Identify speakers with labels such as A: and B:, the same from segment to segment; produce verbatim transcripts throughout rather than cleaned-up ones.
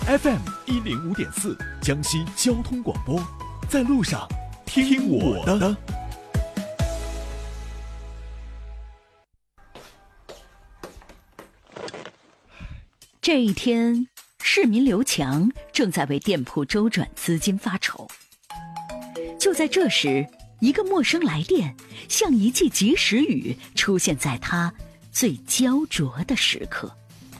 A: F M 一零五点四，江西交通广播，在路上听我的。
B: 这一天，市民刘强正在为店铺周转资金发愁。就在这时，一个陌生来电像一记及时雨出现在他最焦灼的时刻。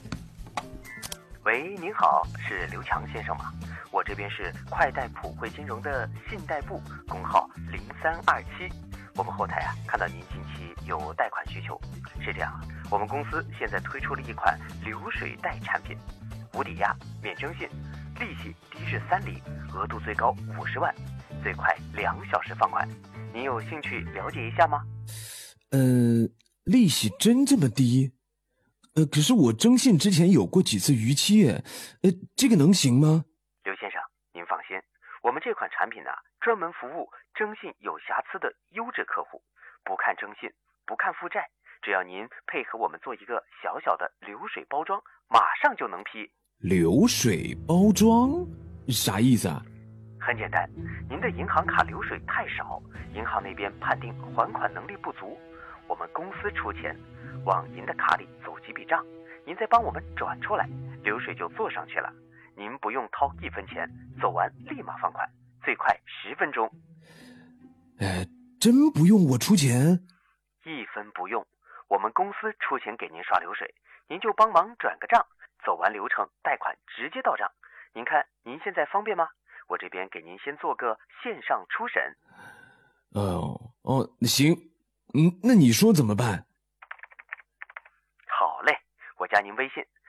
C: 喂，您好，是刘强先生吗？我这边是快贷普惠金融的信贷部，工号零三二七。我们后台啊看到您近期有贷款需求，是这样啊，我们公司现在推出了一款流水贷产品，无抵押、免征信，利息低至三厘，额度最高五十万，最快两小时放款。您有兴趣了解一下吗？
D: 呃，利息真这么低？呃，可是我征信之前有过几次逾期，呃，这个能行吗？
C: 刘先生，您放心，我们这款产品呢、啊，专门服务征信有瑕疵的优质客户，不看征信，不看负债，只要您配合我们做一个小小的流水包装，马上就能批。
D: 流水包装？啥意思啊？
C: 很简单，您的银行卡流水太少，银行那边判定还款能力不足，我们公司出钱往您的卡里走几笔账，您再帮我们转出来，流水就做上去了。您不用掏一分钱，走完立马放款，最快十分钟。
D: 哎，真不用我出钱？
C: 一分不用，我们公司出钱给您刷流水，您就帮忙转个账，走完流程贷款直接到账。您看您现在方便吗？我这边给您先做个线上初审。
D: 哦哦，行，嗯，那你说怎么办？
C: 好嘞，我加您微信，